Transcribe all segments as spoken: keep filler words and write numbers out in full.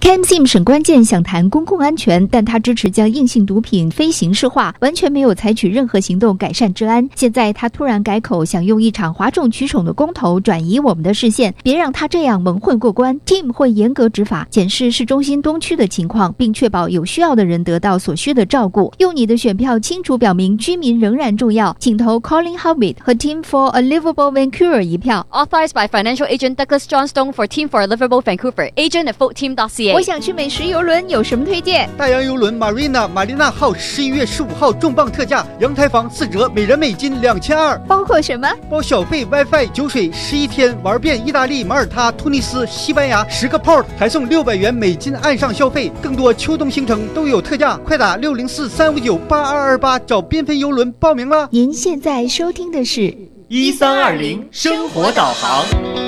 Cam Sim 审关键想谈公共安全，但他支持将硬性毒品非刑事化，完全没有采取任何行动改善治安。现在他突然改口，想用一场哗众取宠的公投转移我们的视线，别让他这样蒙混过关。Team 会严格执法，检视市中心东区的情况，并确保有需要的人得到所需的照顾。用你的选票清楚表明居民仍然重要，请投 Colin Hobbit 和 Team for a Livable Vancouver 一票。 Authorized by Financial Agent Douglas Johnstone for Team for a Livable Vancouver. Agent at vote team dot c a。 我想去美食游轮，有什么推荐？ 大洋游轮 Marina 玛丽娜号十一月十五号重磅特价，阳台房四折，每人美金两千二。 包括什么？ 包小费、WiFi、酒水，十一天玩遍意大利、马耳他、突尼斯、西班牙十个 port， 还送六百元美金岸上消费。更多秋冬行程都有特价，快打六零四三五九八二二八找缤纷游轮报名了。 您现在收听的是一三二零生活导航。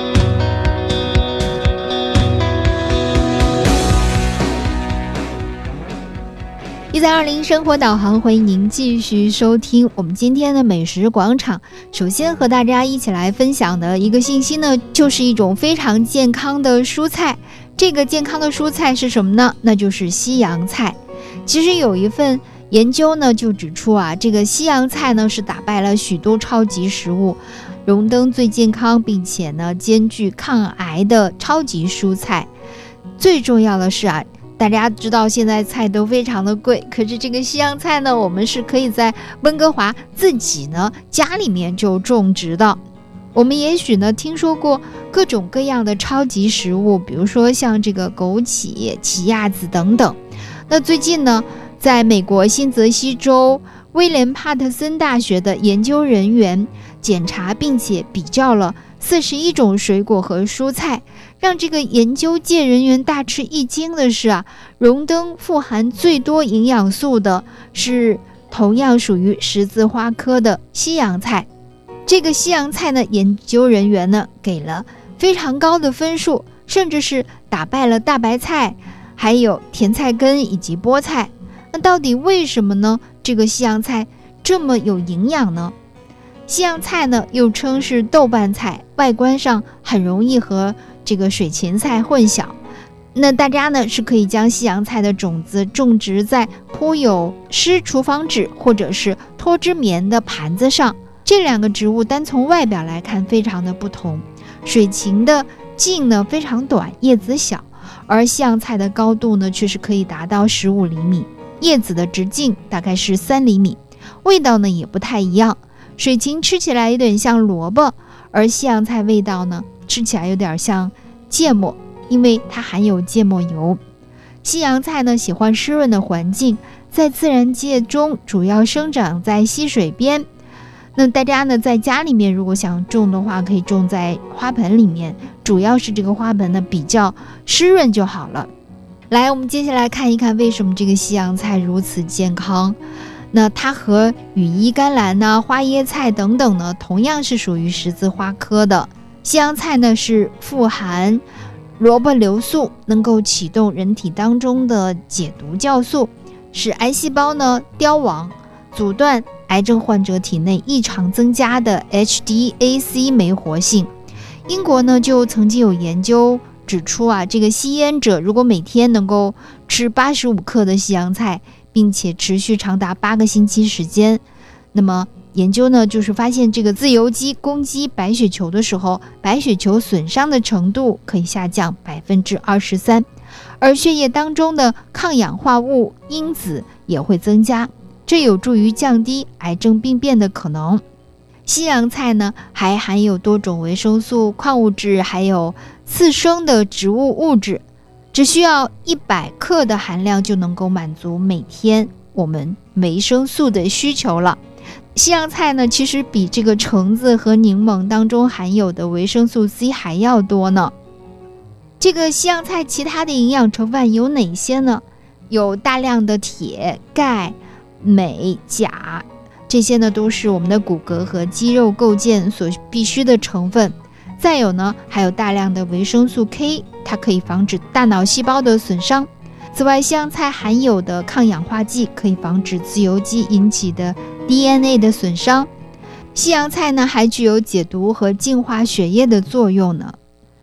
一三二零生活导航，欢迎您继续收听我们今天的美食广场。首先和大家一起来分享的一个信息呢，就是一种非常健康的蔬菜。这个健康的蔬菜是什么呢？那就是西洋菜。其实有一份研究呢就指出啊，这个西洋菜呢是打败了许多超级食物，荣登最健康并且呢兼具抗癌的超级蔬菜。最重要的是啊，大家知道现在菜都非常的贵，可是这个西洋菜呢，我们是可以在温哥华自己呢家里面就种植的。我们也许呢听说过各种各样的超级食物，比如说像这个枸杞、奇亚籽等等。那最近呢，在美国新泽西州威廉帕特森大学的研究人员检查并且比较了四十一种水果和蔬菜，让这个研究界人员大吃一惊的是啊，荣登富含最多营养素的是同样属于十字花科的西洋菜。这个西洋菜呢，研究人员呢给了非常高的分数，甚至是打败了大白菜，还有甜菜根以及菠菜。那到底为什么呢？这个西洋菜这么有营养呢？西洋菜呢又称是豆瓣菜，外观上很容易和这个水芹菜混淆。那大家呢是可以将西洋菜的种子种植在铺有湿厨房纸或者是脱脂棉的盘子上。这两个植物单从外表来看非常的不同，水芹的茎呢非常短，叶子小，而西洋菜的高度呢却是可以达到十五厘米，叶子的直径大概是三厘米，味道呢也不太一样。水芹吃起来有点像萝卜，而西洋菜味道呢吃起来有点像芥末，因为它含有芥末油。西洋菜呢喜欢湿润的环境，在自然界中主要生长在溪水边。那大家呢在家里面如果想种的话，可以种在花盆里面，主要是这个花盆呢比较湿润就好了。来，我们接下来看一看为什么这个西洋菜如此健康。那它和羽衣甘蓝呐、啊、花椰菜等等呢，同样是属于十字花科的。西洋菜呢是富含萝卜硫素，能够启动人体当中的解毒酵素，使癌细胞呢凋亡，阻断癌症患者体内异常增加的 H D A C 酶活性。英国呢就曾经有研究指出啊，这个吸烟者如果每天能够吃八十五克的西洋菜，并且持续长达八个星期时间，那么研究呢就是发现这个自由基攻击白血球的时候，白血球损伤的程度可以下降百分之二十三，而血液当中的抗氧化物因子也会增加，这有助于降低癌症病变的可能。西洋菜呢还含有多种维生素、矿物质，还有次生的植物物质，只需要一百克的含量就能够满足每天我们维生素的需求了。西洋菜呢其实比这个橙子和柠檬当中含有的维生素 C 还要多呢。这个西洋菜其他的营养成分有哪些呢？有大量的铁、钙、镁、钾，这些呢都是我们的骨骼和肌肉构建所必需的成分。再有呢还有大量的维生素 K， 它可以防止大脑细胞的损伤。此外，西洋菜含有的抗氧化剂可以防止自由基引起的 D N A 的损伤。西洋菜呢还具有解毒和净化血液的作用呢。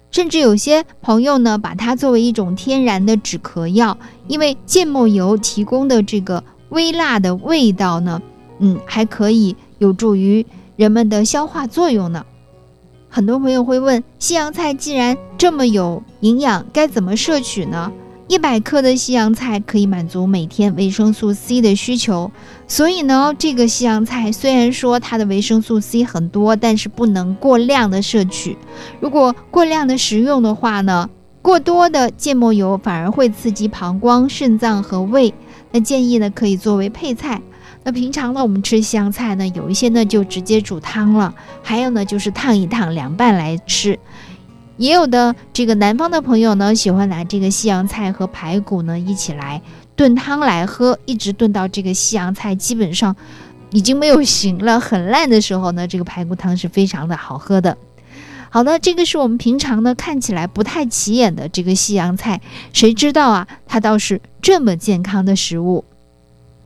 甚至有些朋友呢，把它作为一种天然的止咳药，因为芥末油提供的这个微辣的味道呢，嗯，还可以有助于人们的消化作用呢。很多朋友会问，西洋菜既然这么有营养，该怎么摄取呢？一百克的西洋菜可以满足每天维生素 C 的需求，所以呢，这个西洋菜虽然说它的维生素 C 很多，但是不能过量的摄取。如果过量的食用的话呢，过多的芥末油反而会刺激膀胱、肾脏和胃。那建议呢，可以作为配菜。那平常呢，我们吃西洋菜呢，有一些呢就直接煮汤了，还有呢就是烫一烫，凉拌来吃。也有的这个南方的朋友呢，喜欢拿这个西洋菜和排骨呢一起来炖汤来喝，一直炖到这个西洋菜基本上已经没有形了，很烂的时候呢，这个排骨汤是非常的好喝的。好的，这个是我们平常呢看起来不太起眼的这个西洋菜，谁知道啊，它倒是这么健康的食物。